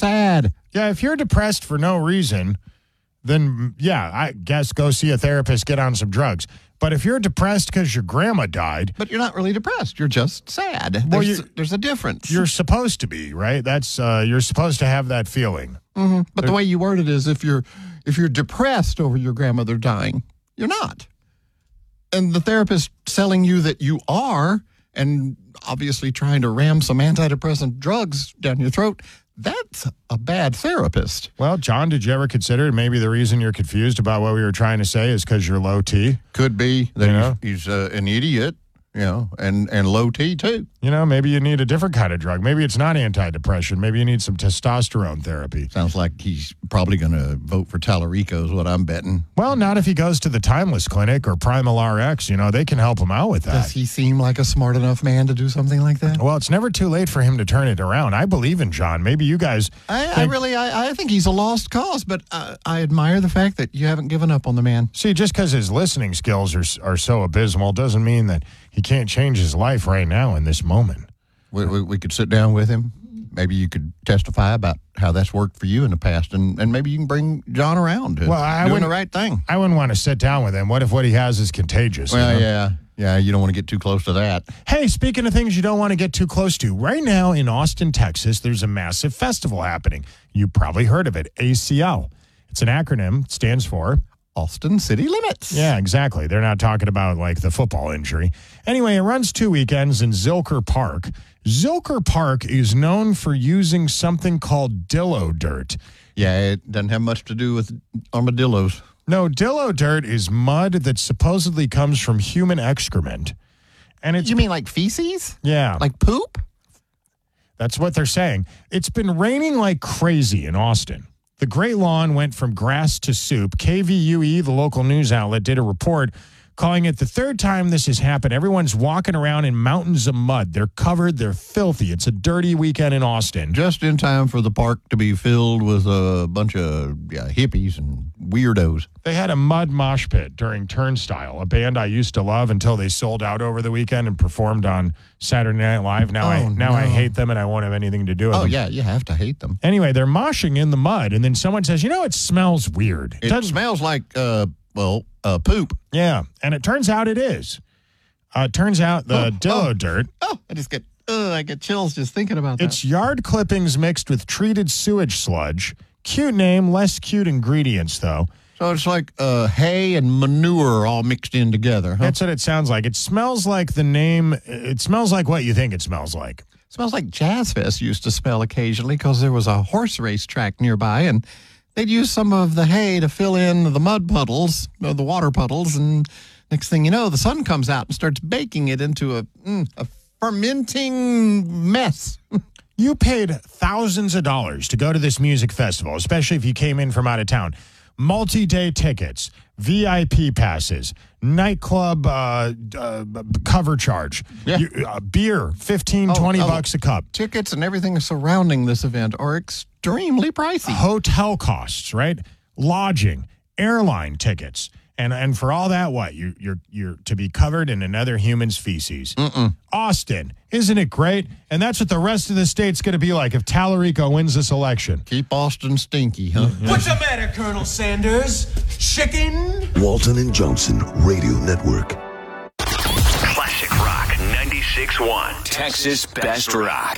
sad. Yeah, if you're depressed for no reason, then, yeah, I guess go see a therapist, get on some drugs. But if you're depressed because your grandma died... But you're not really depressed. You're just sad. Well, There's a difference. You're supposed to be, right? That's you're supposed to have that feeling. Mm-hmm. But the way you word it is if you're depressed over your grandmother dying, you're not. And the therapist telling you that you are, and obviously trying to ram some antidepressant drugs down your throat, that's a bad therapist. Well, John, did you ever consider maybe the reason you're confused about what we were trying to say is because you're low T? Could be that he's an idiot, and low T too. Maybe you need a different kind of drug. Maybe it's not antidepressant. Maybe you need some testosterone therapy. Sounds like he's probably going to vote for Tallarico is what I'm betting. Well, not if he goes to the Timeless Clinic or Primal RX. They can help him out with that. Does he seem like a smart enough man to do something like that? Well, it's never too late for him to turn it around. I believe in John. Maybe you guys... I think he's a lost cause, but I admire the fact that you haven't given up on the man. See, just because his listening skills are so abysmal doesn't mean that he can't change his life right now in this moment. We could sit down with him. Maybe you could testify about how that's worked for you in the past, and maybe you can bring John around to doing the right thing. I wouldn't want to sit down with him. What if what he has is contagious? Well, yeah, you don't want to get too close to that. Hey, speaking of things you don't want to get too close to, right now in Austin, Texas, there's a massive festival happening. You probably heard of it, ACL. It's an acronym. It stands for... Austin City Limits. Yeah, exactly. They're not talking about, like, the football injury. Anyway, it runs 2 weekends in Zilker Park. Zilker Park is known for using something called Dillo dirt. Yeah, it doesn't have much to do with armadillos. No, Dillo dirt is mud that supposedly comes from human excrement. And it's... You mean like feces? Yeah. Like poop? That's what they're saying. It's been raining like crazy in Austin. The Great Lawn went from grass to soup. KVUE, the local news outlet, did a report calling it the third time this has happened. Everyone's walking around in mountains of mud. They're covered. They're filthy. It's a dirty weekend in Austin. Just in time for the park to be filled with a bunch of hippies and weirdos. They had a mud mosh pit during Turnstile, a band I used to love until they sold out over the weekend and performed on Saturday Night Live. Now I hate them and I won't have anything to do with them. Oh, yeah, you have to hate them. Anyway, they're moshing in the mud, and then someone says, it smells weird. It smells like, poop. Yeah, and it turns out it is. Turns out the Dillo dirt. Oh, I get chills just thinking about that. It's yard clippings mixed with treated sewage sludge. Cute name, less cute ingredients, though. So it's like hay and manure all mixed in together, huh? That's what it sounds like. It smells like the name. It smells like what you think it smells like. It smells like Jazz Fest used to smell occasionally because there was a horse race track nearby, and they'd use some of the hay to fill in the mud puddles, or the water puddles, and next thing you know, the sun comes out and starts baking it into a fermenting mess. You paid thousands of dollars to go to this music festival, especially if you came in from out of town. Multi-day tickets, VIP passes, nightclub cover charge, beer, $15-$20 a cup. Tickets and everything surrounding this event are extremely pricey. Hotel costs, right? Lodging, airline tickets. And for all that, what? You're to be covered in another human's feces. Austin, isn't it great? And that's what the rest of the state's going to be like if Tallarico wins this election. Keep Austin stinky, huh? What's the matter, Colonel Sanders? Chicken? Walton and Johnson Radio Network. Classic Rock 96.1. Texas Best Rock.